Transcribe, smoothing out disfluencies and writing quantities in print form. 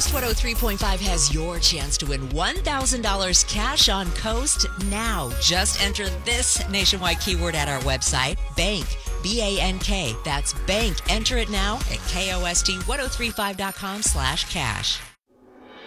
Coast 103.5 has your chance to win $1,000 cash on Coast now. Just enter this nationwide keyword at our website, BANK, BANK. That's BANK. Enter it now at KOST1035.com/cash.